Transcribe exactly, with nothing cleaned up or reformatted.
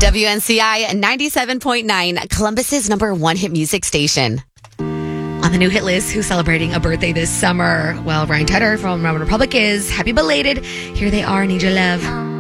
W N C I ninety-seven point nine, Columbus's number one hit music station. On the new hit list, who's celebrating a birthday this summer? Well, Ryan Tedder from Roman Republic is. Happy belated. Here they are, Need Your Love.